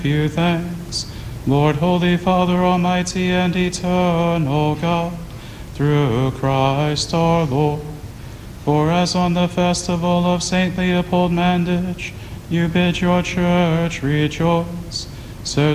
you thanks, Lord, Holy Father, Almighty and eternal God, through Christ our Lord. For as on the festival of St. Leopold Mandich you bid your church rejoice, so